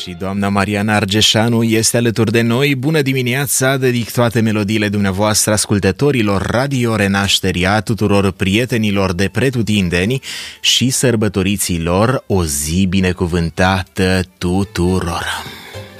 Și doamna Mariana Argeșanu este alături de noi. Bună dimineața, dedic toate melodiile dumneavoastră ascultătorilor Radio Renașteria, tuturor prietenilor de pretutindeni și sărbătoriților o zi binecuvântată tuturor.